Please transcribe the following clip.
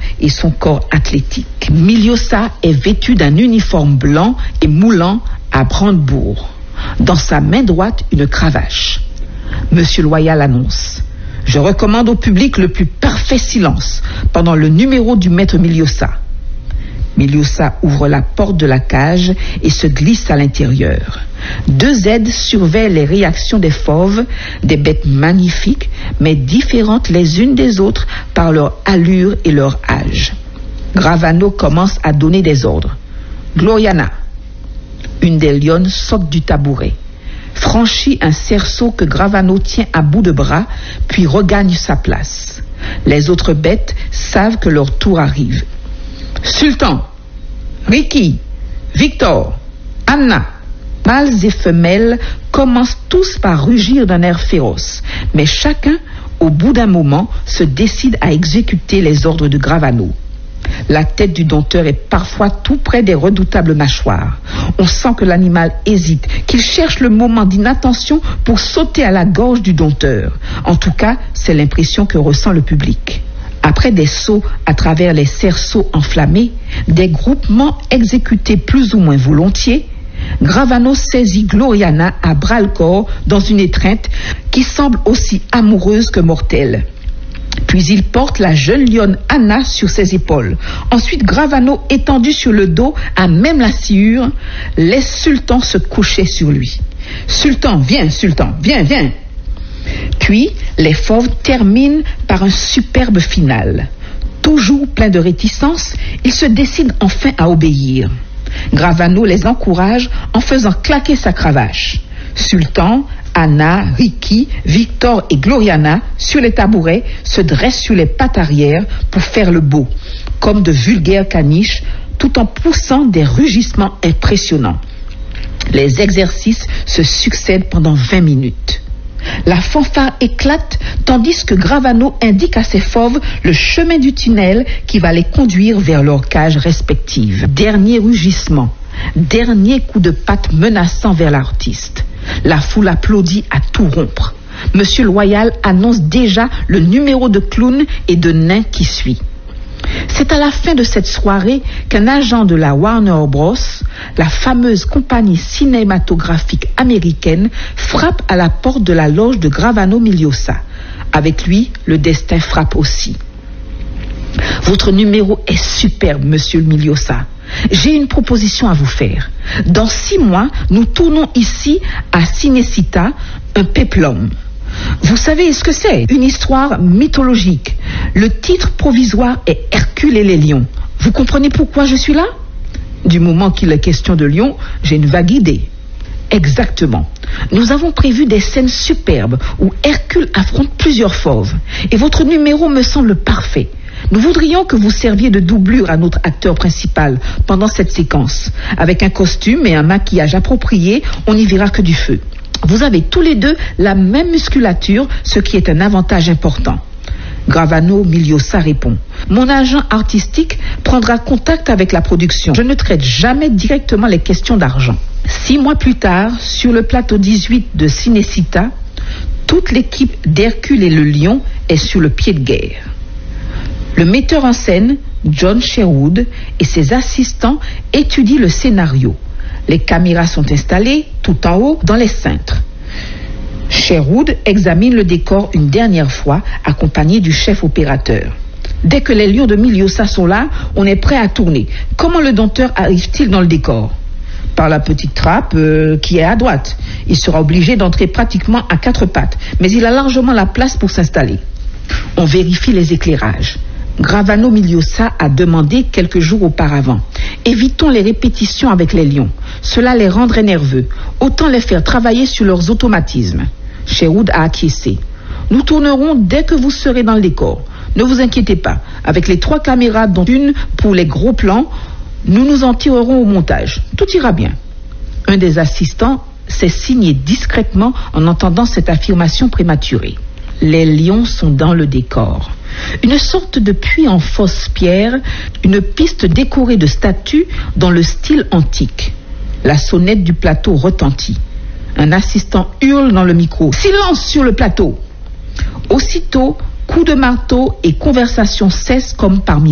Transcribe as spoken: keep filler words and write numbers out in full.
et son corps athlétique. Miliosa est vêtu d'un uniforme blanc et moulant à brandebourg. Dans sa main droite, une cravache. Monsieur Loyal annonce: je recommande au public le plus parfait silence pendant le numéro du maître Miliosa. Miliosa ouvre la porte de la cage et se glisse à l'intérieur. Deux aides surveillent les réactions des fauves, des bêtes magnifiques, mais différentes les unes des autres par leur allure et leur âge. Gravano commence à donner des ordres. Gloriana. Une des lionnes saute du tabouret, franchit un cerceau que Gravano tient à bout de bras, puis regagne sa place. Les autres bêtes savent que leur tour arrive. Sultan, Ricky, Victor, Anna, mâles et femelles commencent tous par rugir d'un air féroce, mais chacun, au bout d'un moment, se décide à exécuter les ordres de Gravano. La tête du dompteur est parfois tout près des redoutables mâchoires. On sent que l'animal hésite, qu'il cherche le moment d'inattention pour sauter à la gorge du dompteur. En tout cas, c'est l'impression que ressent le public. Après des sauts à travers les cerceaux enflammés, des groupements exécutés plus ou moins volontiers, Gravano saisit Gloriana à bras-le-corps dans une étreinte qui semble aussi amoureuse que mortelle. Puis il porte la jeune lionne Anna sur ses épaules. Ensuite, Gravano, étendu sur le dos, à même la sciure, laisse Sultan se coucher sur lui. « Sultan, viens, Sultan, viens, viens !» Puis, les fauves terminent par un superbe final. Toujours plein de réticence, ils se décident enfin à obéir. Gravano les encourage en faisant claquer sa cravache. Sultan, Anna, Ricky, Victor et Gloriana, sur les tabourets, se dressent sur les pattes arrière pour faire le beau, comme de vulgaires caniches, tout en poussant des rugissements impressionnants. Les exercices se succèdent pendant vingt minutes. La fanfare éclate tandis que Gravano indique à ses fauves le chemin du tunnel qui va les conduire vers leurs cages respectives. Dernier rugissement, dernier coup de patte menaçant vers l'artiste. La foule applaudit à tout rompre. Monsieur Loyal annonce déjà le numéro de clown et de nain qui suit. C'est à la fin de cette soirée qu'un agent de la Warner Bros., la fameuse compagnie cinématographique américaine, frappe à la porte de la loge de Gravano Miliosa. Avec lui, le destin frappe aussi. Votre numéro est superbe, monsieur Miliosa. J'ai une proposition à vous faire. Dans six mois, nous tournons ici à Cinecittà un péplum. Vous savez ce que c'est? Une histoire mythologique. Le titre provisoire est Hercule et les lions. Vous comprenez pourquoi je suis là? Du moment qu'il est question de lions, j'ai une vague idée. Exactement. Nous avons prévu des scènes superbes où Hercule affronte plusieurs fauves. Et votre numéro me semble parfait. Nous voudrions que vous serviez de doublure à notre acteur principal pendant cette séquence. Avec un costume et un maquillage approprié, on n'y verra que du feu. Vous avez tous les deux la même musculature, ce qui est un avantage important. Gravano Miliosa répond: mon agent artistique prendra contact avec la production. Je ne traite jamais directement les questions d'argent. Six mois plus tard, sur le plateau dix-huit de Cinecittà, toute l'équipe d'Hercule et le Lion est sur le pied de guerre. Le metteur en scène, John Sherwood, et ses assistants étudient le scénario. Les caméras sont installées tout en haut dans les cintres. Sherwood examine le décor une dernière fois, accompagné du chef opérateur. Dès que les lions de Miliosa sont là, on est prêt à tourner. Comment le dompteur arrive-t-il dans le décor? Par la petite trappe euh, qui est à droite. Il sera obligé d'entrer pratiquement à quatre pattes, mais il a largement la place pour s'installer. On vérifie les éclairages. Gravano Miliosa a demandé quelques jours auparavant: évitons les répétitions avec les lions. Cela les rendrait nerveux. Autant les faire travailler sur leurs automatismes. Sherwood a acquiescé. Nous tournerons dès que vous serez dans le décor. Ne vous inquiétez pas. Avec les trois caméras, dont une pour les gros plans, nous nous en tirerons au montage. Tout ira bien. Un des assistants s'est signé discrètement en entendant cette affirmation prématurée. Les lions sont dans le décor. Une sorte de puits en fausse pierre, une piste décorée de statues dans le style antique. La sonnette du plateau retentit. Un assistant hurle dans le micro: silence sur le plateau. Aussitôt, coups de marteau et conversation cessent comme par miracle.